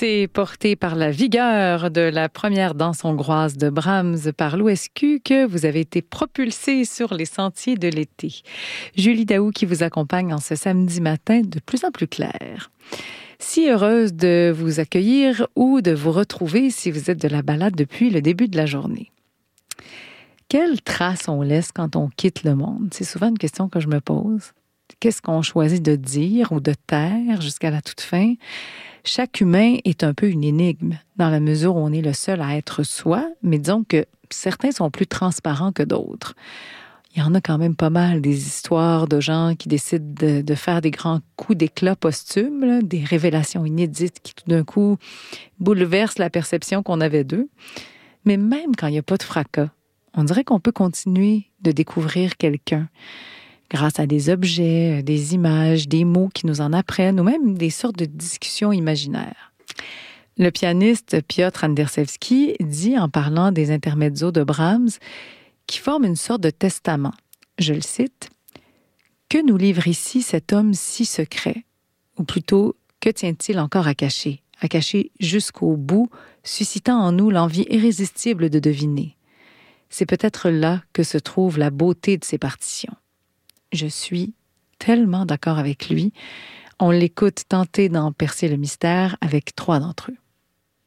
C'est porté par la vigueur de la première danse hongroise de Brahms par l'OSQ que vous avez été propulsé sur les sentiers de l'été. Julie Daou qui vous accompagne en ce samedi matin de plus en plus clair. Si heureuse de vous accueillir ou de vous retrouver si vous êtes de la balade depuis le début de la journée. Quelle trace on laisse quand on quitte le monde? C'est souvent une question que je me pose. Qu'est-ce qu'on choisit de dire ou de taire jusqu'à la toute fin? Chaque humain est un peu une énigme, dans la mesure où on est le seul à être soi, mais disons que certains sont plus transparents que d'autres. Il y en a quand même pas mal des histoires de gens qui décident de faire des grands coups d'éclat posthumes, là, des révélations inédites qui tout d'un coup bouleversent la perception qu'on avait d'eux. Mais même quand il n'y a pas de fracas, on dirait qu'on peut continuer de découvrir quelqu'un grâce à des objets, des images, des mots qui nous en apprennent ou même des sortes de discussions imaginaires. Le pianiste Piotr Anderszewski dit en parlant des intermezzo de Brahms qui forment une sorte de testament. Je le cite, « Que nous livre ici cet homme si secret? Ou plutôt, que tient-il encore à cacher jusqu'au bout, suscitant en nous l'envie irrésistible de deviner. C'est peut-être là que se trouve la beauté de ces partitions. Je suis tellement d'accord avec lui. On l'écoute tenter d'en percer le mystère avec 3 d'entre eux.